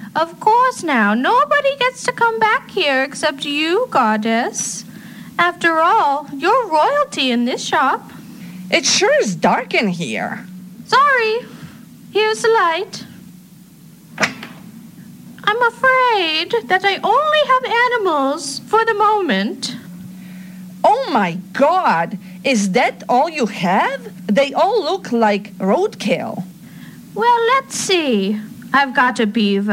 Of course now, nobody gets to come back here except you, Goddess. After all, you're royalty in this shop. It sure is dark in here. Sorry. Here's the light. I'm afraid that I only have animals for the moment. Oh my God! Is that all you have? They all look like roadkill. Well, let's see. I've got a beaver.